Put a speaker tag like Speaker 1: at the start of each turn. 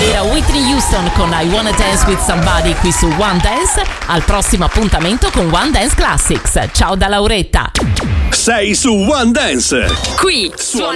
Speaker 1: Era Whitney Houston con I Wanna Dance With Somebody qui su One Dance. Al prossimo appuntamento con One Dance Classics. Ciao da Lauretta.
Speaker 2: Sei su One Dance.
Speaker 1: Qui su